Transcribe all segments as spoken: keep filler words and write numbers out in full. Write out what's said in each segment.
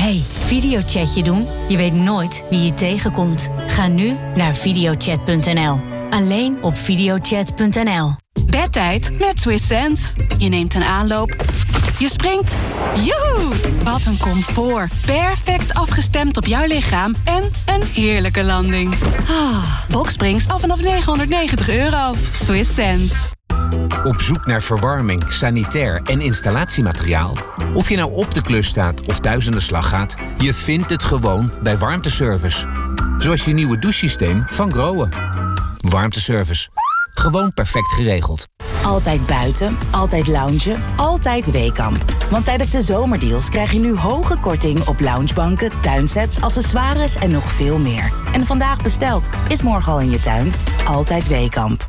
Hey, videochatje doen? Je weet nooit wie je tegenkomt. Ga nu naar videochat punt n l. Alleen op videochat punt n l. Bedtijd met Swiss Sense. Je neemt een aanloop. Je springt. Joehoe! Wat een comfort. Perfect afgestemd op jouw lichaam. En een heerlijke landing. Ah, Boxsprings af vanaf negenhonderdnegentig euro. Swiss Sense. Op zoek naar verwarming, sanitair en installatiemateriaal? Of je nou op de klus staat of thuis aan de slag gaat, je vindt het gewoon bij Warmteservice. Zoals je nieuwe douchesysteem van Grohe. Warmteservice. Gewoon perfect geregeld. Altijd buiten, altijd loungen, altijd Weekamp. Want tijdens de zomerdeals krijg je nu hoge korting op loungebanken, tuinsets, accessoires en nog veel meer. En vandaag besteld is morgen al in je tuin. Altijd Weekamp.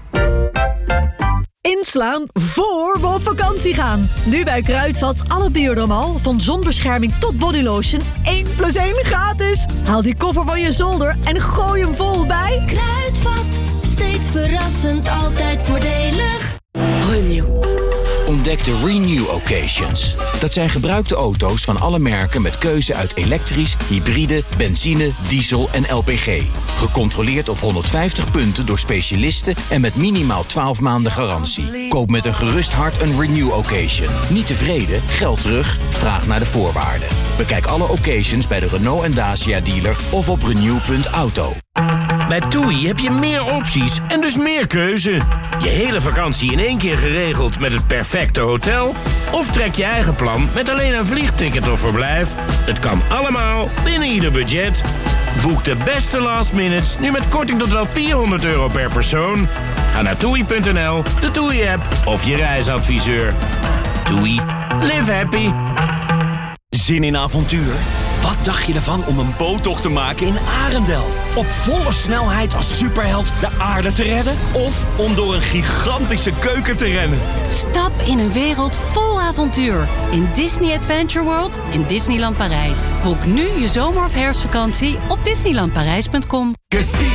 Inslaan voor we op vakantie gaan. Nu bij Kruidvat alle Biodermal, van zonbescherming tot bodylotion, één plus één gratis. Haal die koffer van je zolder en gooi hem vol bij Kruidvat, steeds verrassend, altijd voordelig. Renew. Ontdek de Renew Occasions. Dat zijn gebruikte auto's van alle merken met keuze uit elektrisch, hybride, benzine, diesel en L P G. Gecontroleerd op honderdvijftig punten door specialisten en met minimaal twaalf maanden garantie. Koop met een gerust hart een Renew Occasion. Niet tevreden? Geld terug? Vraag naar de voorwaarden. Bekijk alle occasions bij de Renault en Dacia dealer of op renew punt auto. Bij TUI heb je meer opties en dus meer keuze. Je hele vakantie in één keer geregeld met het perfecte hotel? Of trek je eigen plan met alleen een vliegticket of verblijf? Het kan allemaal binnen ieder budget. Boek de beste last minutes nu met korting tot wel vierhonderd euro per persoon. Ga naar toei punt n l, de TUI-app of je reisadviseur. TUI. Live happy. Zin in avontuur? Wat dacht je ervan om een boottocht te maken in Arendel? Op volle snelheid als superheld de aarde te redden? Of om door een gigantische keuken te rennen? Stap in een wereld vol avontuur. In Disney Adventure World in Disneyland Parijs. Boek nu je zomer- of herfstvakantie op disneyland parijs punt com. Casino